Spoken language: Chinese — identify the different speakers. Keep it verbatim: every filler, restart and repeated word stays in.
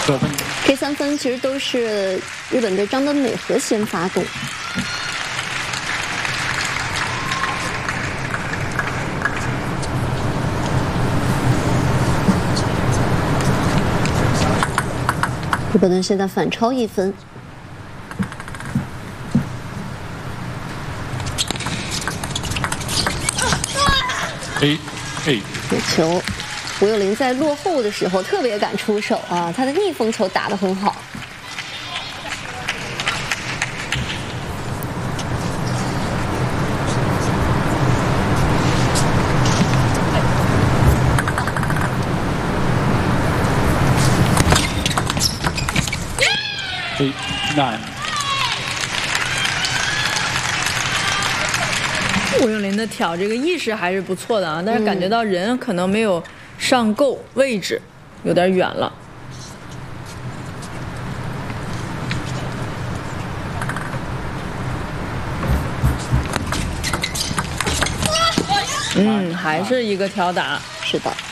Speaker 1: 得分。
Speaker 2: 这三分其实都是日本队张本美和先发动。日本队现在反超一分。
Speaker 1: A A
Speaker 2: 有球，吴友霖在落后的时候特别敢出手啊，他的逆风球打得很好。
Speaker 1: A nine。
Speaker 3: 吴友霖的挑这个意识还是不错的啊，但是感觉到人可能没有上够位置，有点远了。嗯，还是一个挑打。
Speaker 2: 是的。